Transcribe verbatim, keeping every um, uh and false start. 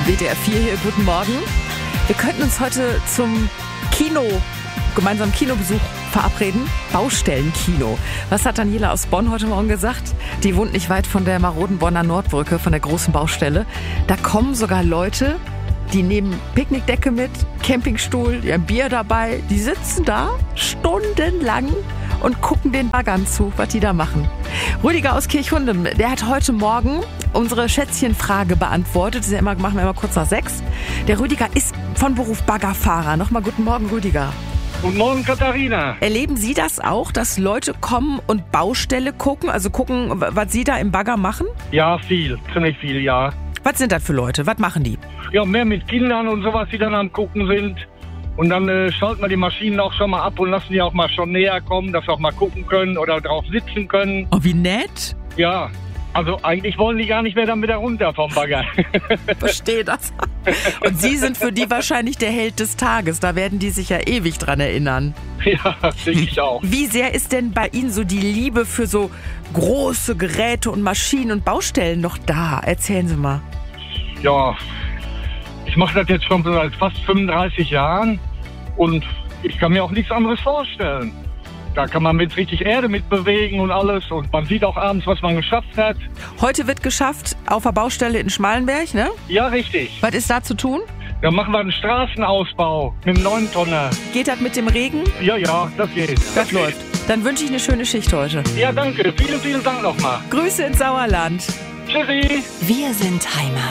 W D R vier hier, guten Morgen. Wir könnten uns heute zum Kino, gemeinsamen Kinobesuch verabreden. Baustellenkino. Was hat Daniela aus Bonn heute Morgen gesagt? Die wohnt nicht weit von der maroden Bonner Nordbrücke, von der großen Baustelle. Da kommen sogar Leute, die nehmen Picknickdecke mit, Campingstuhl, die haben Bier dabei. Die sitzen da stundenlang und gucken den Baggern zu, was die da machen. Rüdiger aus Kirchhundem, der hat heute Morgen unsere Schätzchenfrage beantwortet. Das ist ja immer, machen wir immer kurz nach sechs. Der Rüdiger ist von Beruf Baggerfahrer. Nochmal guten Morgen, Rüdiger. Guten Morgen, Katharina. Erleben Sie das auch, dass Leute kommen und Baustelle gucken, also gucken, was Sie da im Bagger machen? Ja, viel, ziemlich viel, ja. Was sind das für Leute? Was machen die? Ja, mehr mit Kindern und sowas, die dann am Gucken sind. Und dann äh, schalten wir die Maschinen auch schon mal ab und lassen die auch mal schon näher kommen, dass wir auch mal gucken können oder drauf sitzen können. Oh, wie nett. Ja, also eigentlich wollen die gar nicht mehr dann wieder runter vom Bagger. Verstehe das. Und Sie sind für die wahrscheinlich der Held des Tages. Da werden die sich ja ewig dran erinnern. Ja, denke ich auch. Wie sehr ist denn bei Ihnen so die Liebe für so große Geräte und Maschinen und Baustellen noch da? Erzählen Sie mal. Ja, ich mache das jetzt schon seit fast fünfunddreißig Jahren und ich kann mir auch nichts anderes vorstellen. Da kann man mit richtig Erde mitbewegen und alles und man sieht auch abends, was man geschafft hat. Heute wird geschafft auf der Baustelle in Schmalenberg, ne? Ja, richtig. Was ist da zu tun? Da machen wir einen Straßenausbau mit einem neun Tonner. Geht das mit dem Regen? Ja, ja, das geht. Das, das läuft. Geht. Dann wünsche ich eine schöne Schicht heute. Ja, danke. Vielen, vielen Dank nochmal. Grüße ins Sauerland. Tschüssi. Wir sind Heimat.